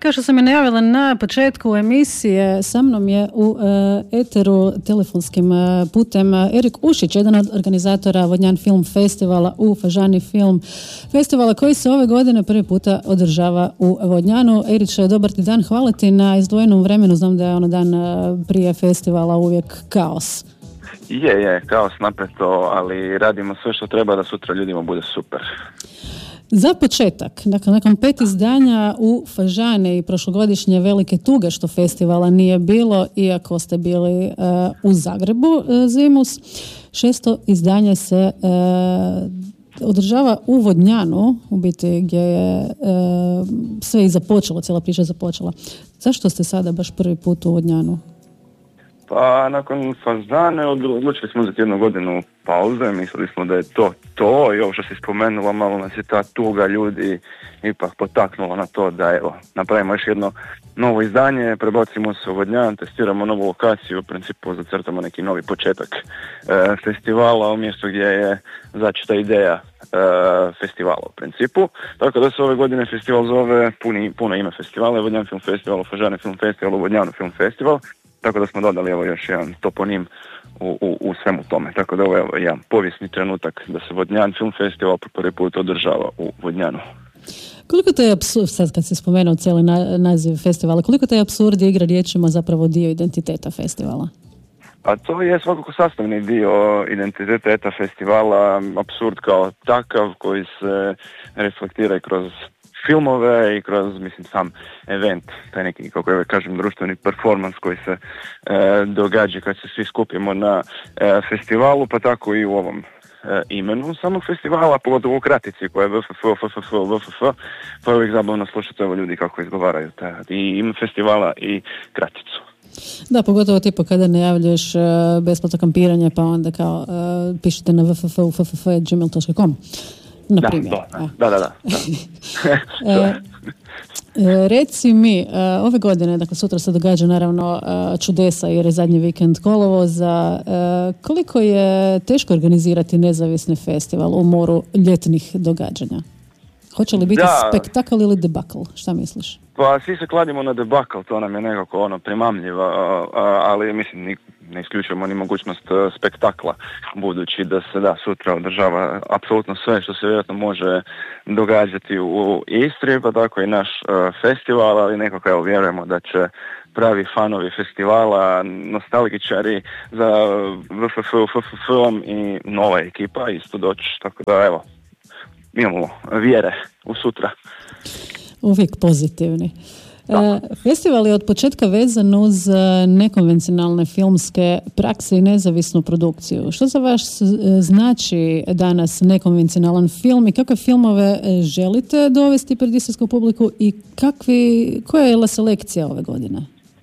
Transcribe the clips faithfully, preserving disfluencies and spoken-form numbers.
kao što sam je najavila na početku emisije, sa mnom je u uh, eteru telefonskim uh, putem uh, Erik Ušić, jedan od organizatora Vodnjan Film Festivala u Fažani Film Festivala, koji se ove godine prvi puta održava u Vodnjanu. Eriče, dobar ti dan, hvala ti na izdvojenom vremenu, znam da je ono dan uh, prije festivala uvijek kaos. Je, je, kaos napeto, ali radimo sve što treba da sutra ljudima bude super. Za početak, dakle, nakon pet izdanja u Fažani i prošlogodišnje velike tuge što festivala nije bilo, iako ste bili uh, u Zagrebu uh, zimus, šesto izdanje se uh, održava u Vodnjanu, u biti gdje je uh, sve i započelo, cijela priča započela. Zašto ste sada baš prvi put u Vodnjanu? Pa nakon Fažane odlučili smo uzeti jednu godinu pauze, mislili smo da je to to i ovo što si spomenula, malo nas je ta tuga ljudi ipak potaknula na to da evo, napravimo još jedno novo izdanje, prebacimo se u Vodnjan, testiramo novu lokaciju, u principu zacrtamo neki novi početak e, festivala u mjestu gdje je začeta ideja e, festivala u principu. Tako da se ove godine festival zove, puni, puno ime festivala, Vodnjan Film Festival, Fažane Film Festival, Vodnjanu Film Festival. Tako da smo dodali evo još jedan toponim u, u, u svemu tome. Tako da ovo je evo, jedan povijesni trenutak da se Vodnjan Film Festival po prvi put održava u Vodnjanu. Koliko to je apsurd, sad kad si spomenuo cijeli na, naziv festivala, koliko to je apsurd igra riječima zapravo dio identiteta festivala? A to je svakako sastavni dio identiteta festivala, apsurd kao takav koji se reflektira i kroz filmove i kroz, mislim, sam event, taj neki, kako ja kažem, društveni performans koji se e, događa kad se svi skupimo na e, festivalu, pa tako i u ovom e, imenu samog festivala, pogotovo u kratici koja je V F F, F F F, V F F, pa je uvijek zabavno slušati evo ljudi kako izgovaraju taj, i ime festivala i kraticu. Da, pogotovo tipa kada najavljuješ uh, besplatno kampiranje, pa onda kao uh, pišete na www u f f f dot gmail dot com. Na primjer. Da, da, da, da, da. e, e, reci mi, e, ove godine, dakle sutra se događa naravno e, čudesa jer je zadnji vikend kolovoza, e, koliko je teško organizirati nezavisni festival u moru ljetnih događanja? Hoće li biti da. spektakl ili debakl? Šta misliš? Pa svi se kladimo na debakl, to nam je nekako ono primamljivo, ali mislim ne isključujemo ni mogućnost spektakla, budući da se da sutra održava apsolutno sve što se vjerojatno može događati u Istri, pa tako i naš uh, festival, ali nekako evo vjerujemo da će pravi fanovi festivala, nostalgičari za V F F, F F F i nova ekipa isto doći, tako da evo, imamo vjere u sutra. Uvijek pozitivni. E, festival je od početka vezan uz nekonvencionalne filmske prakse i nezavisnu produkciju. Što za vas znači danas nekonvencionalan film i kakve filmove želite dovesti pred istarsku publiku i kakvi, koja je la selekcija ove godine?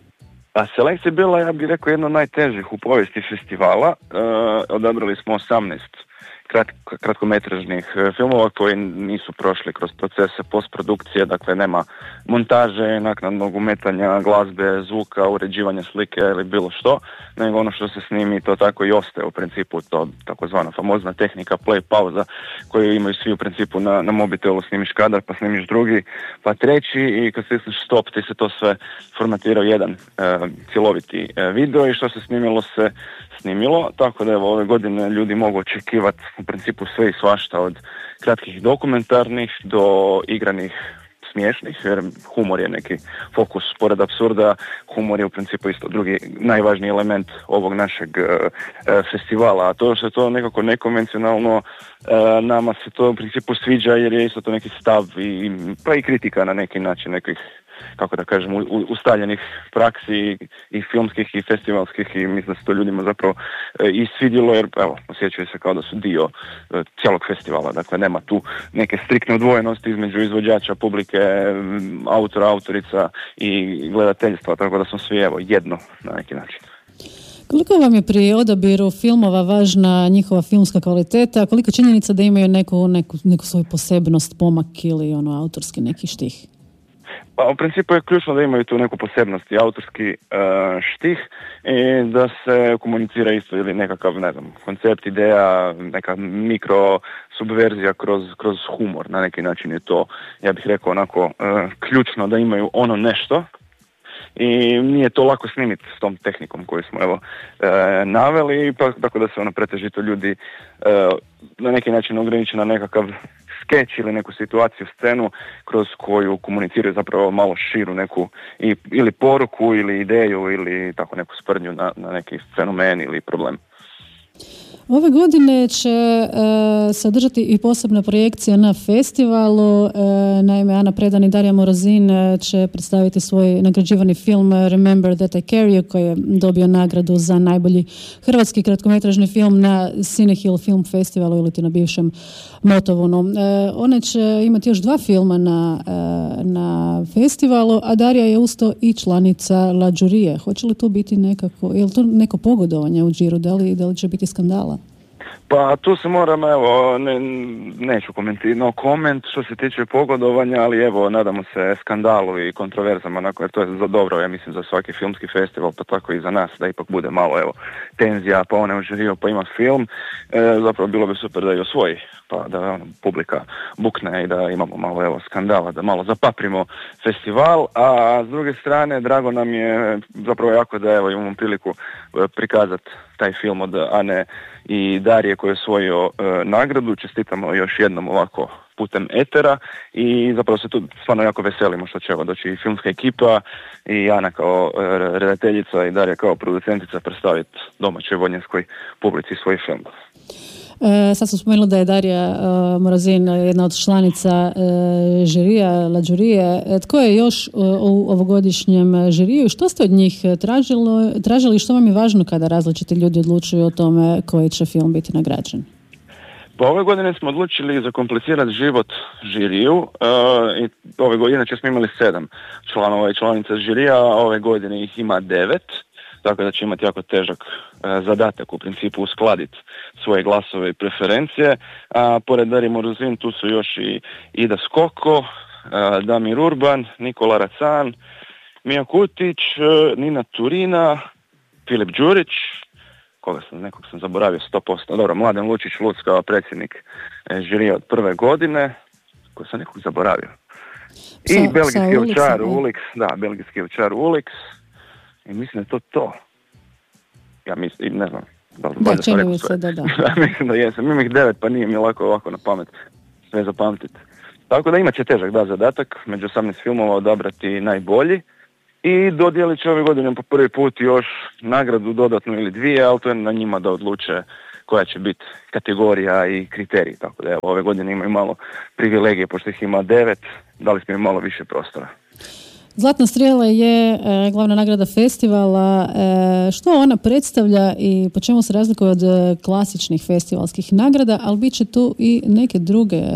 A selekcija je bila, ja bih rekao, jedna od najtežih u povijesti festivala. E, odabrali smo osamnaest Kratko, kratkometražnih filmova koji nisu prošli kroz procese postprodukcije, dakle nema montaže, naknadnog umetanja, glazbe, zvuka, uređivanja slike ili bilo što, nego ono što se snimi to tako i ostaje u principu, to takozvana famozna tehnika play pauza koju imaju svi u principu na, na mobitelu, snimiš kadar pa snimiš drugi pa treći i kad stisneš stop ti se to sve formatira u jedan e, cjeloviti e, video i što se snimilo se snimilo, tako da evo ove godine ljudi mogu očekivati u principu sve i svašta od kratkih dokumentarnih do igranih smiješnih, jer humor je neki fokus pored apsurda, humor je u principu isto drugi najvažniji element ovog našeg e, festivala, a to što je to nekako nekonvencionalno, e, nama se to u principu sviđa jer je isto to neki stav i, pa i kritika na neki način nekih, kako da kažem, ustaljenih praksi i, i filmskih i festivalskih i mislim da se to ljudima zapravo e, i svidjelo jer evo, osjećaju se kao da su dio e, cijelog festivala, dakle nema tu neke striktne odvojenosti između izvođača, publike, autora, autorica i gledateljstva, tako da smo svi evo jedno na neki način. Koliko vam je pri odabiru filmova važna njihova filmska kvaliteta, koliko činjenica da imaju neku, neku, neku svoju posebnost, pomak ili ono autorski neki štih? Pa u principu je ključno da imaju tu neku posebnost i autorski uh, štih i da se komunicira isto ili nekakav, ne znam, koncept, ideja, neka mikro subverzija kroz, kroz humor. Na neki način je to, ja bih rekao, onako uh, ključno da imaju ono nešto. I nije to lako snimiti s tom tehnikom koju smo evo e, naveli, pa, tako da se ono pretežito ljudi e, na neki način ograniče na nekakav skeč ili neku situaciju, scenu kroz koju komuniciraju zapravo malo širu neku i, ili poruku ili ideju ili tako neku sprdnju na, na neki fenomen ili problem. Ove godine će e, sadržati i posebna projekcija na festivalu. E, naime, Ana Predan i Darija Morozin će predstaviti svoj nagrađivani film Remember That I Care You, koji je dobio nagradu za najbolji hrvatski kratkometražni film na Cinehill Film Festivalu ili ti na bivšem Motovunu. E, one će imati još dva filma na, e, na festivalu, a Darija je usto i članica La Giurije. Hoće li tu biti nekako, je li to neko pogodovanje u Džiru, da li, da li će biti skandala? Pa tu se moram, evo, ne, neću komentirati, no koment što se tiče pogodovanja, ali evo, nadamo se skandalu i kontroverzama, onako, jer to je za dobro, ja mislim, za svaki filmski festival, pa tako i za nas, da ipak bude malo, evo, tenzija, pa one u žiriju, pa ima film, e, zapravo bilo bi super da i osvoji, pa da ono, publika bukne i da imamo malo, evo, skandala, da malo zapaprimo festival, a s druge strane, drago nam je zapravo jako da, evo, imamo priliku prikazati taj film od Ane i Darije koji je osvojio e, nagradu. Čestitamo još jednom ovako putem etera i zapravo se tu stvarno jako veselimo što će evo doći i filmska ekipa i Ana kao e, redateljica i Darija kao producentica predstaviti domaćoj vodnjanskoj publici svoj film. E, sad sam spomenula da je Darija e, Morozin jedna od članica e, žirija La Giurije. E, tko je još e, u ovogodišnjem žiriju? Što ste od njih tražilo, tražili i što vam je važno kada različiti ljudi odlučuju o tome koji će film biti nagrađen? Pa ove godine smo odlučili zakomplicirati život žiriju uh, i ove godine, inače smo imali sedam članova i članica žirija, a ove godine ih ima devet. Tako da će imati jako težak e, zadatak u principu uskladiti svoje glasove i preferencije. A pored Darije Morozin tu su još i Ida Skoko, e, Damir Urban, Nikola Racan, Mija Kutić, e, Nina Turina, Filip Đurić, koga sam, nekog sam zaboravio sto posto, dobro, Mladen Lučić Luc kao predsjednik e, žirija od prve godine, koji sam nekog zaboravio. I sa, belgijski ovčar Ulix, da, belgijski ovčar Ulix. I mislim da je to to. Ja mislim, ne znam. Da, da, da čini mi se da da. Mislim da jesam. Imam ih devet, pa nije mi lako ovako na pamet sve zapamtiti. Tako da imat će težak da zadatak, među osamnaest filmova odabrati najbolji i dodijelit će ove godine po prvi put još nagradu dodatnu ili dvije, ali to je na njima da odluče koja će biti kategorija i kriterij. Tako da evo, ove godine imaju malo privilegije, pošto ih ima devet, dali smo im malo više prostora. Zlatna strijela je e, glavna nagrada festivala. E, što ona predstavlja i po čemu se razlikuje od e, klasičnih festivalskih nagrada, ali bit će tu i neke druge e,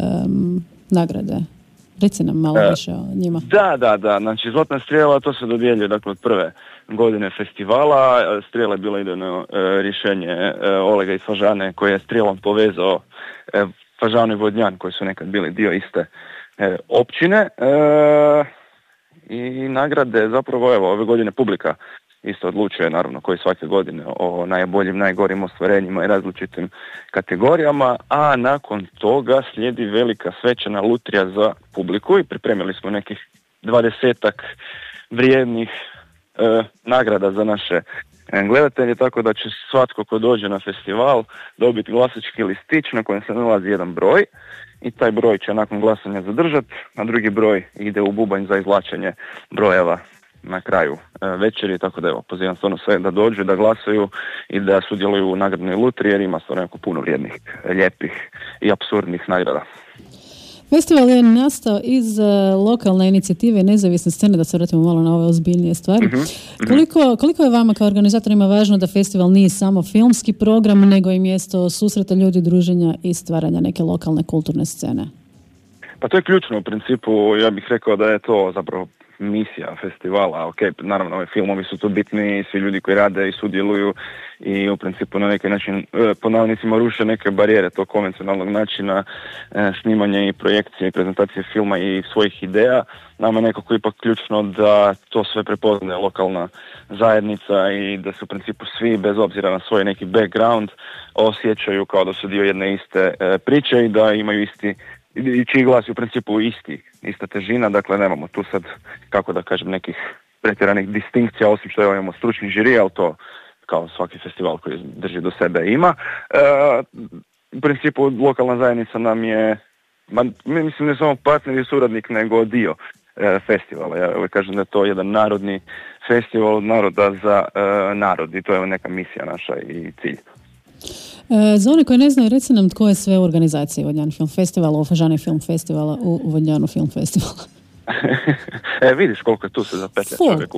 nagrade. Reci nam malo e, više o njima. Da, da, da. Znači, Zlatna strijela, to se dodjeljuje dakle, od prve godine festivala. Strijela je bila idejno e, rješenje e, Olega iz Fažane, koji je strijelom povezao e, Fažanu i Vodnjan, koji su nekad bili dio iste e, općine. E, I nagrade zapravo, evo, ove godine publika isto odlučuje, naravno, koji svake godine o najboljim, najgorim ostvarenjima i različitim kategorijama, a nakon toga slijedi velika svečana lutrija za publiku i pripremili smo nekih dvadesetak vrijednih e, nagrada za naše gledatelje, tako da će svatko ko dođe na festival dobiti glasački listić na kojem se nalazi jedan broj i taj broj će nakon glasanja zadržati, a drugi broj ide u bubanj za izvlačenje brojeva na kraju e, večeri, tako da evo, pozivam stvarno sve da dođu, da glasuju i da sudjeluju u nagradnoj lutriji jer ima stvarno jako puno vrijednih, lijepih i apsurdnih nagrada. Festival je nastao iz uh, lokalne inicijative i nezavisne scene, da se vratimo malo na ove ozbiljnije stvari. Uh-huh, uh-huh. Koliko, koliko je vama kao organizatorima važno da festival nije samo filmski program, nego i mjesto susreta ljudi, druženja i stvaranja neke lokalne kulturne scene? Pa to je ključno u principu, ja bih rekao da je to zapravo misija festivala. Ok, naravno, ove filmovi su tu bitni, svi ljudi koji rade i sudjeluju i u principu na neki način po navodnicima ruše neke barijere tog konvencionalnog načina e, snimanja i projekcije i prezentacije filma i svojih ideja. Nama je nekako ipak ključno da to sve prepoznaje lokalna zajednica i da se u principu svi, bez obzira na svoj neki background, osjećaju kao da su dio jedne iste e, priče i da imaju isti, i čiji glas je u principu isti, ista težina. Dakle, nemamo tu sad, kako da kažem, nekih pretjeranih distinkcija, osim što imamo stručni žiri, ali to kao svaki festival koji drži do sebe ima. E, u principu lokalna zajednica nam je, ma, mislim ne samo partner i suradnik, nego dio e, festivala. Ja uvijek kažem da je to jedan narodni festival od naroda za e, narod i to je neka misija naša i cilj. E, za one koji ne znaju, reci nam tko je sve u organizaciji Vodnjan Film Festivala, u Fažani Film Festivala, u Vodnjanu Film Festivala. E, vidiš koliko je tu se zapetlja čovjek.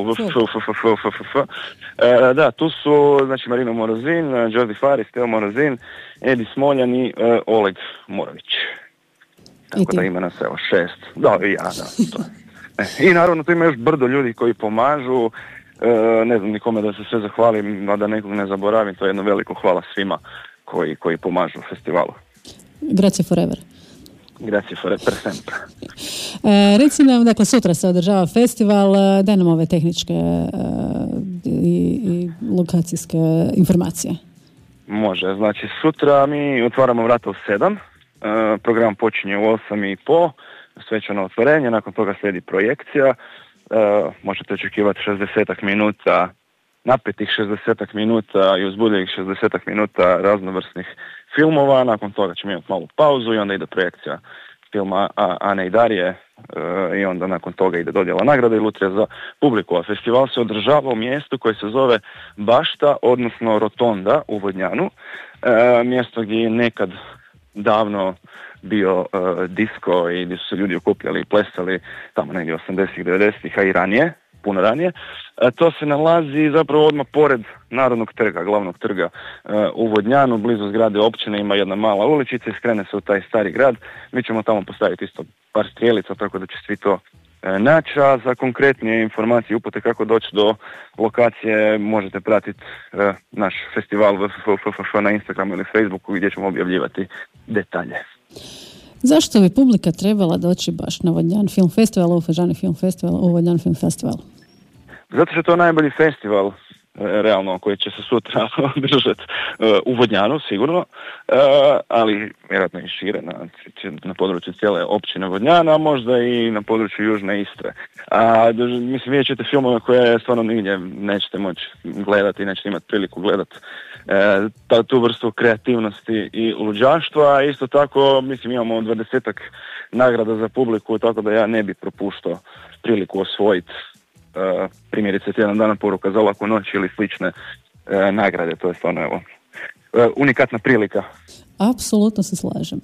E, da, tu su, znači, Marino Morozin, Jordi Faris, Teo Morozin, Edi Smoljan i e, Oleg Morović. Tako da ima nas, evo, šest. Da, i ja, da. To. E, I naravno tu ima još brdo ljudi koji pomažu. E, ne znam nikome da se sve zahvalim, a da nekog ne zaboravim. To je jedno veliko hvala svima koji, koji pomažu festivalu. Grazie forever. Grazie for per sempre. E, reci nam, dakle, sutra se održava festival, daj nam ove tehničke e, i, i lokacijske informacije. Može, znači sutra mi otvaramo vrata u sedam, e, program počinje u osam i po, svečano otvorenje, nakon toga slijedi projekcija, e, možete očekivati šezdesetak minuta, napetih šezdesetak minuta i uzbudljivih šezdesetak minuta raznovrsnih filmova, nakon toga ćemo imati malu pauzu i onda ide projekcija filma Ane i Darije e, i onda nakon toga ide dodjela nagrada i lutrija za publiku. A festival se održava u mjestu koje se zove Bašta, odnosno Rotonda u Vodnjanu, e, mjesto gdje je nekad davno bio e, disko i gdje su se ljudi okupljali i plesali tamo negdje osamdesetih, devedesetih, a i ranije, puno ranije. E, to se nalazi zapravo odmah pored Narodnog trga, glavnog trga e, u Vodnjanu, blizu zgrade općine ima jedna mala uličica i skrene se u taj stari grad. Mi ćemo tamo postaviti isto par strijelica, tako da će svi to e, naći, a za konkretnije informacije i upute kako doći do lokacije možete pratiti e, naš festival W F F F na Instagramu ili Facebooku gdje ćemo objavljivati detalje. Zašto bi publika trebala doći baš na Vodnjan Film Festival, u Fažani Film Festival, u Vodnjan Film Festival? Zato što je to najbolji festival, realno, koji će se sutra održati u Vodnjanu, sigurno, ali vjerojatno i šire na, na području cijele općine Vodnjana, a možda i na području Južne Istre. A, mislim, vidjet ćete filmove koje stvarno nigdje nećete moći gledati, nećete imati priliku gledati e, tu vrstu kreativnosti i luđaštva. Isto tako, mislim, imamo dvadesetak nagrada za publiku, tako da ja ne bi propuštao priliku osvojiti Uh, primjerice tjedan dana poruka za laku noć ili slične uh, nagrade. To je stvarno, evo, uh, unikatna prilika. Apsolutno se slažem.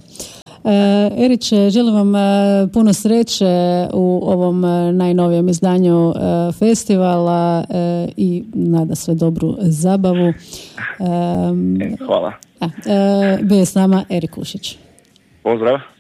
Uh, Eriče, želim vam uh, puno sreće u ovom uh, najnovijem izdanju uh, festivala uh, i nada sve dobru zabavu. Um, Hvala. Uh, bio je s nama Erik Kušić. Pozdrav.